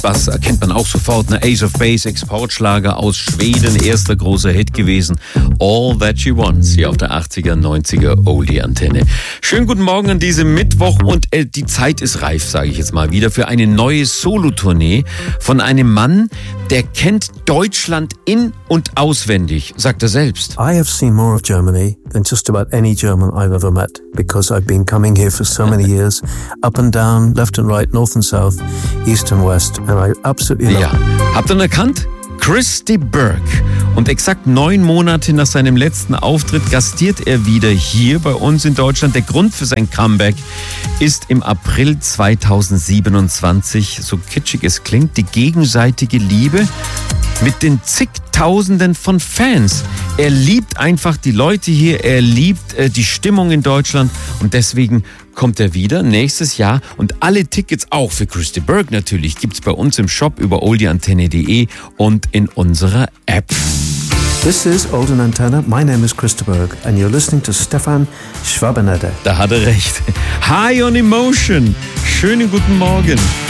Bass erkennt man auch sofort. Eine Ace of Base, Exportschlager aus Schweden, erster großer Hit gewesen. All That She Wants, hier auf der 80er, 90er Oldie-Antenne. Schönen guten Morgen an diesem Mittwoch und die Zeit ist reif, sage ich jetzt mal wieder, für eine neue Solo-Tournee von einem Mann, der kennt Deutschland in- und auswendig, sagt er selbst. I have seen more of Germany than just about any German I've ever met, because I've been coming here for so many years, up and down, left and right, north and south, east and west, and I absolutely love it. Ja, habt ihr ihn erkannt? Christy Burke. Und exakt 9 Monate nach seinem letzten Auftritt gastiert er wieder hier bei uns in Deutschland. Der Grund für sein Comeback ist im April 2027, so kitschig es klingt, die gegenseitige Liebe mit den zigtausenden von Fans. Er liebt einfach die Leute hier, er liebt die Stimmung in Deutschland und deswegen kommt er wieder nächstes Jahr und alle Tickets, auch für Christy Burke natürlich, gibt's bei uns im Shop über oldieantenne.de und in unserer App. This is Old Antenne. My name is Christy Burke and you're listening to Stefan Schwabeneder. Da hat er recht. High on Emotion. Schönen guten Morgen.